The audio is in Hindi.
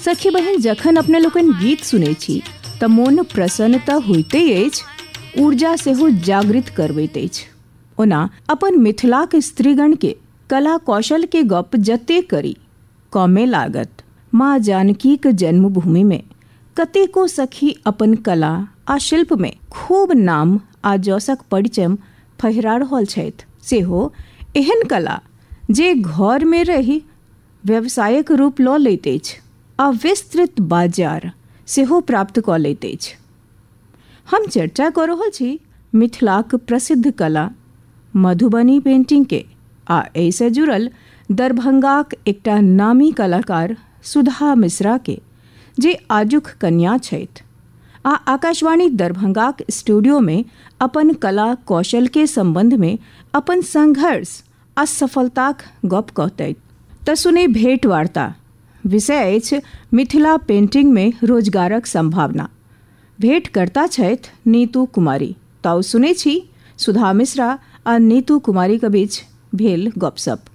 सखी बहन जखन अपने लोकन गीत सुने छी त मोन प्रसन्नता होइते अछि, ऊर्जा सेहो जागृत करबैत अछि। ओना अपन मिथिलाक स्त्रीगण के कला कौशल के गप जते करी कमे लागत। माँ जानकीक जन्मभूमि में कतेको सखी अपन कला आ शिल्प में खूब नाम आ जसक परिचय फहरा रहल छथि। सेहो एहन कला जे घर में रही व्यवसायिक रूप लऽ लैत अछि आ विस्तृत बाजार सेहो प्राप्त कऽ लैत अछि। हम चर्चा कऽ रहल छी मिथिलाक प्रसिद्ध कला मधुबनी पेंटिंग के आ एहिसँ जुड़ल दरभंगाक एकटा नामी कलाकार सुधा मिश्रा के, जे आजुक कन्या छथि आ आकाशवाणी दरभंगाक स्टूडियो में अपन कला कौशल के संबंध में अपन संघर्ष आ सफलताक गप कहतैथ। तऽ सुने भेंट वार्ता। विषय अछि मिथिला पेंटिंग में रोजगारक संभावना। भेंट करता छथि नीतू कुमारी। ताउ सुने छी सुधा मिश्रा आ नीतू कुमारी के बीच भेल गपशप।